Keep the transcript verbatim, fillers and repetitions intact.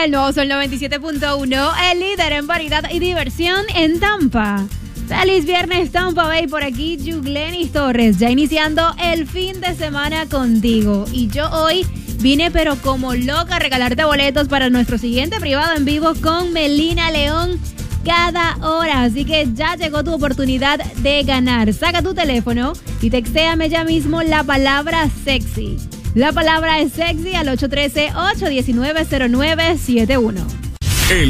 El nuevo Sol noventa y siete punto uno, el líder en variedad y diversión en Tampa. Feliz viernes, Tampa Bay, por aquí Yuglenis Torres, ya iniciando el fin de semana contigo. Y yo hoy vine pero como loca a regalarte boletos para nuestro siguiente privado en vivo con Melina León cada hora. Así que ya llegó tu oportunidad de ganar. Saca tu teléfono y textéame ya mismo la palabra sexy. La palabra es sexy al ocho uno tres, ocho uno nueve, cero nueve siete uno.